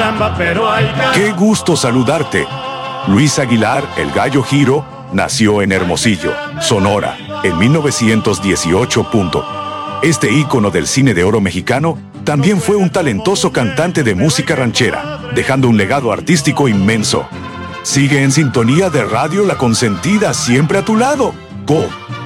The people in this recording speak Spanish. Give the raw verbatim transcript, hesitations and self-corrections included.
caramba, pero hay caramba. Qué gusto saludarte. Luis Aguilar, el Gallo Giro, nació en Hermosillo, Sonora, en mil novecientos dieciocho. Este ícono del cine de oro mexicano también fue un talentoso cantante de música ranchera, dejando un legado artístico inmenso. Sigue en sintonía de Radio La Consentida, siempre a tu lado. Go.